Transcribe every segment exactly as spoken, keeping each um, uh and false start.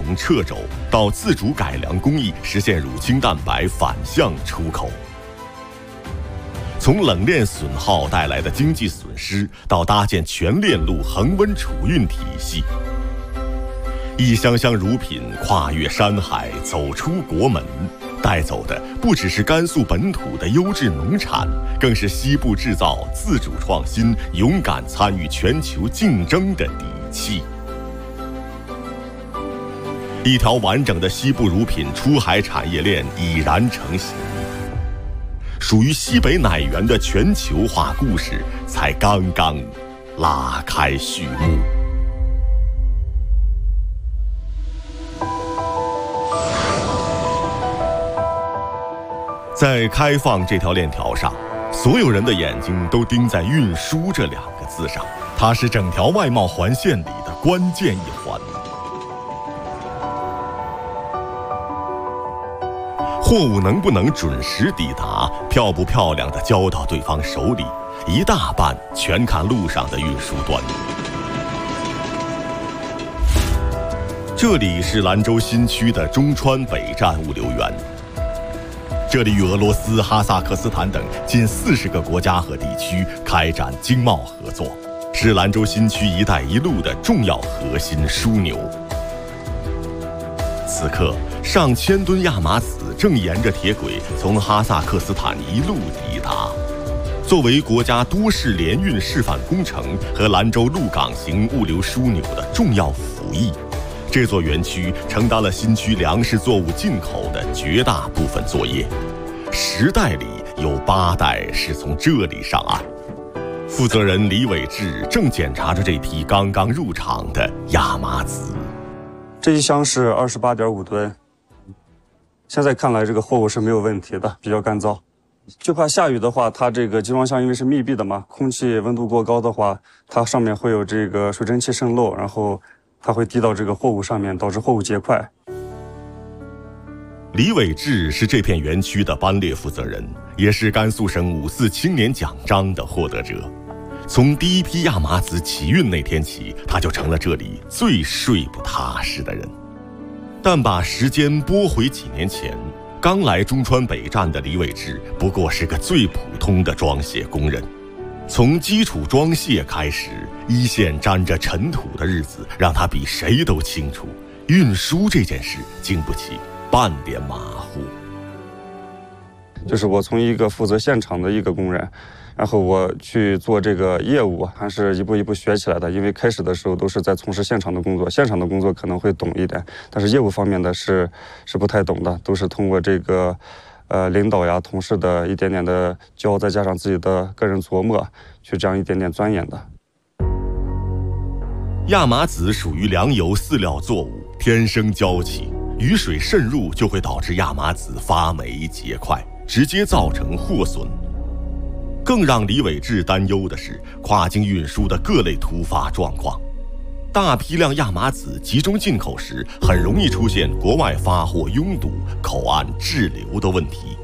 从掣肘到自主改良工艺，实现乳清蛋白反向出口。从冷链损耗带来的经济损失，到搭建全链路恒温储运体系，一箱箱乳品跨越山海，走出国门，带走的不只是甘肃本土的优质农产，更是西部制造自主创新、勇敢参与全球竞争的底气。一条完整的西部乳品出海产业链已然成型，属于西北奶源的全球化故事才刚刚拉开序幕。在开放这条链条上，所有人的眼睛都盯在运输这两个字上，它是整条外贸环线里的关键一环。货物能不能准时抵达，漂不漂亮地交到对方手里，一大半全看路上的运输端。这里是兰州新区的中川北站物流园，这里与俄罗斯、哈萨克斯坦等近四十个国家和地区开展经贸合作，是兰州新区“一带一路”的重要核心枢纽。此刻，上千吨亚麻籽正沿着铁轨从哈萨克斯坦一路抵达。作为国家多式联运示范工程和兰州陆港型物流枢纽的重要辅翼，这座园区承担了新区粮食作物进口的绝大部分作业，十代里有八代是从这里上岸。负责人李伟志正检查着这批刚刚入场的亚麻籽。 这一箱是二十八点五吨，现在看来这个货物是没有问题的，比较干燥。就怕下雨的话，它这个集装箱因为是密闭的嘛，空气温度过高的话，它上面会有这个水蒸气渗漏，然后它会滴到这个货物上面，导致货物结块。 李伟志是这片园区的班列负责人，也是甘肃省五四青年奖章的获得者。从第一批亚麻籽起运那天起，他就成了这里最睡不踏实的人。但把时间拨回几年前，刚来中川北站的李伟志不过是个最普通的装卸工人。从基础装卸开始，一线沾着尘土的日子让他比谁都清楚，运输这件事经不起半点马虎。 就是我从一个负责现场的一个工人，然后我去做这个业务，还是一步一步学起来的。因为开始的时候都是在从事现场的工作，现场的工作可能会懂一点，但是业务方面的是是不太懂的，都是通过这个呃领导呀、同事的一点点的教，再加上自己的个人琢磨，去这样一点点钻研的。 亚麻籽属于粮油饲料作物，天生娇气，雨水渗入就会导致亚麻籽发霉结块，直接造成货损。更让李伟志担忧的是跨境运输的各类突发状况。大批量亚麻籽集中进口时，很容易出现国外发货拥堵、口岸滞留的问题。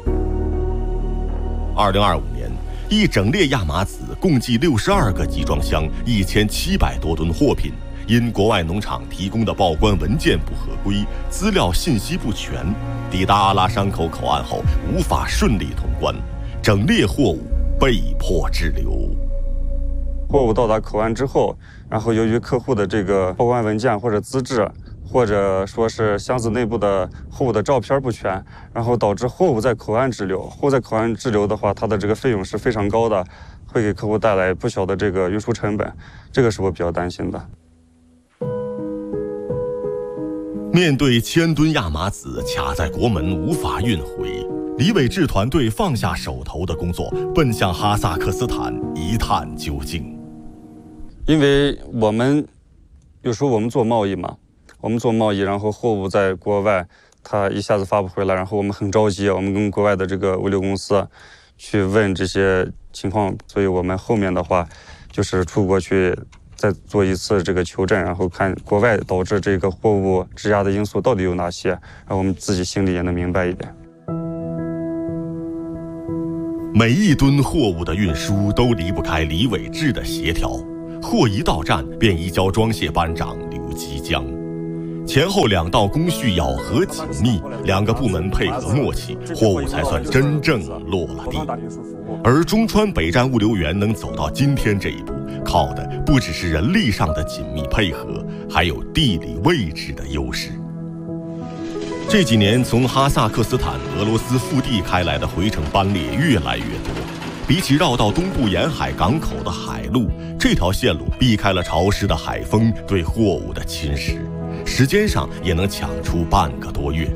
二零二五年，一整列亚麻籽共计六十二个集装箱，一千七百多吨货品，因国外农场提供的报关文件不合规、资料信息不全，抵达阿拉山口口岸后无法顺利通关，整列货物被迫滞留。 货物到达口岸之后，然后由于客户的这个报关文件或者资质，或者说是箱子内部的货物的照片不全，然后导致货物在口岸滞留。货物在口岸滞留的话，它的这个费用是非常高的，会给客户带来不小的这个运输成本，这个是我比较担心的。 面对千吨亚麻籽卡在国门无法运回，李伟志团队放下手头的工作，奔向哈萨克斯坦一探究竟。 因为我们有时候我们做贸易嘛，我们做贸易，然后货物在国外它一下子发不回来，然后我们很着急，我们跟国外的这个物流公司去问这些情况，所以我们后面的话就是出国去再做一次这个求证，然后看国外导致这个货物质押的因素到底有哪些，然后我们自己心里也能明白一点。 每一吨货物的运输都离不开李伟志的协调，货一到站便移交装卸班长刘基江。 前后两道工序咬合紧密，两个部门配合默契，货物才算真正落了地。而中川北站物流园能走到今天这一步，靠的不只是人力上的紧密配合，还有地理位置的优势。这几年从哈萨克斯坦、俄罗斯腹地开来的回程班列越来越多，比起绕到东部沿海港口的海路，这条线路避开了潮湿的海风对货物的侵蚀，时间上也能抢出半个多月。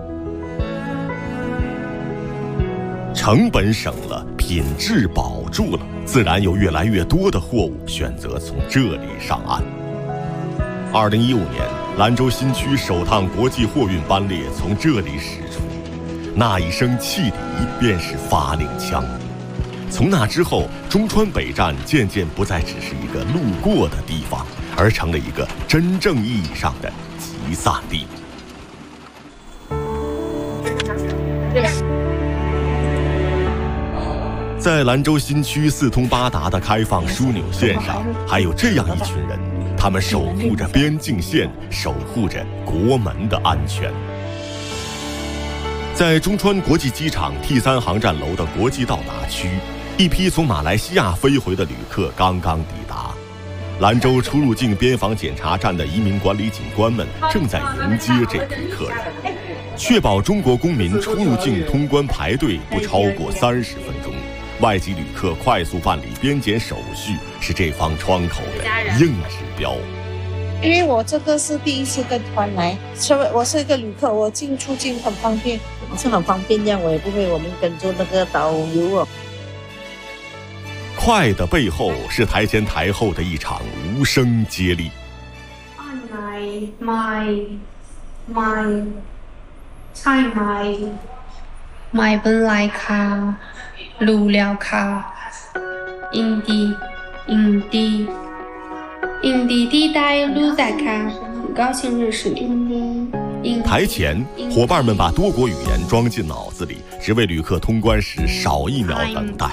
成本省了，品质保住了，自然有越来越多的货物选择从这里上岸。二零一五年，兰州新区首趟国际货运班列从这里驶出，那一声汽笛便是发令枪。从那之后，中川北站渐渐不再只是一个路过的地方，而成了一个真正意义上的集散地。在兰州新区四通八达的开放枢纽线上，还有这样一群人，他们守护着边境线，守护着国门的安全。在中川国际机场 T 三 航站楼的国际到达区，一批从马来西亚飞回的旅客刚刚抵达。兰州出入境边防检查站的移民管理警官们正在迎接这批客人，确保中国公民出入境通关排队不超过三十分钟。外籍旅客快速办理边检手续是这方窗口的硬指标。 因为我这个是第一次跟团来，所以我是一个旅客，我进出境很方便。 是很方便，这样我也不会我们跟着那个导游哦。 快的背后是台前台后的一场无声接力。 My my my Chai my my 本来卡路料卡印地印地印地地带路在卡，很高兴认识你。 台前，伙伴们把多国语言装进脑子里，只为旅客通关时少一秒等待。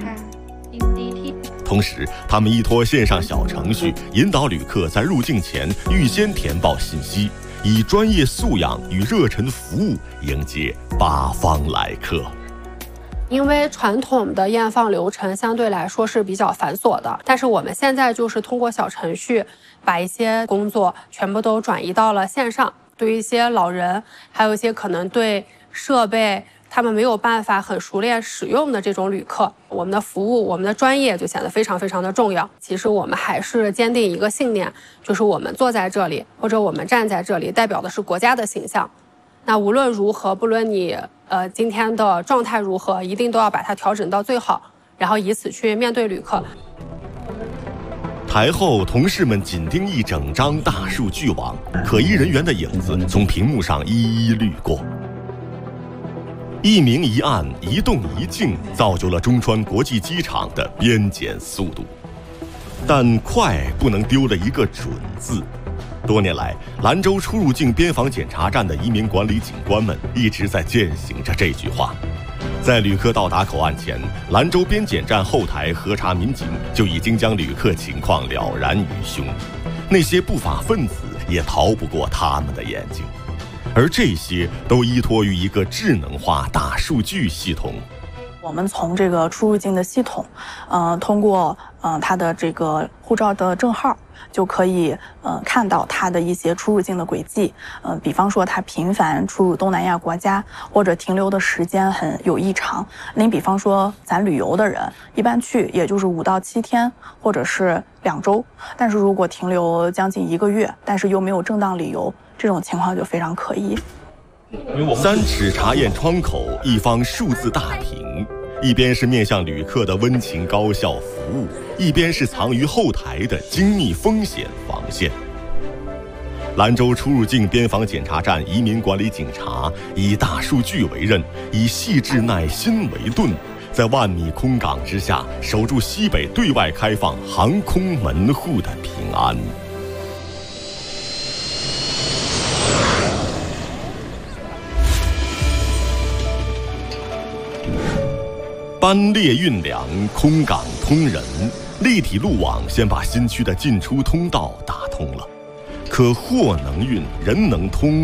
同时，他们依托线上小程序，引导旅客在入境前预先填报信息，以专业素养与热忱服务迎接八方来客。 因为传统的验放流程相对来说是比较繁琐的，但是我们现在就是通过小程序，把一些工作全部都转移到了线上。对于一些老人，还有一些可能对设备他们没有办法很熟练使用的这种旅客，我们的服务，我们的专业就显得非常非常的重要。其实我们还是坚定一个信念，就是我们坐在这里，或者我们站在这里，代表的是国家的形象。那无论如何，不论你呃今天的状态如何，一定都要把它调整到最好，然后以此去面对旅客。 台后，同事们紧盯一整张大数据网，可疑人员的影子从屏幕上一一滤过。一明一暗，一动一静，造就了中川国际机场的边检速度。但快不能丢了一个准字。多年来，兰州出入境边防检查站的移民管理警官们一直在践行着这句话。在旅客到达口岸前，兰州边检站后台核查民警就已经将旅客情况了然于胸，那些不法分子也逃不过他们的眼睛，而这些都依托于一个智能化大数据系统。 我们从这个出入境的系统，呃，通过呃他的这个护照的证号，就可以呃看到他的一些出入境的轨迹，呃，比方说他频繁出入东南亚国家，或者停留的时间很有异常。您比方说咱旅游的人，一般去也就是五到七天，或者是两周，但是如果停留将近一个月，但是又没有正当理由，这种情况就非常可疑。 三尺查验窗口，一方数字大屏，一边是面向旅客的温情高效服务，一边是藏于后台的精密风险防线。兰州出入境边防检查站移民管理警察以大数据为刃，以细致耐心为盾，在万米空港之下守住西北对外开放航空门户的平安。班列运粮，空港通人，立体路网先把新区的进出通道打通了。 可货能运，人能通，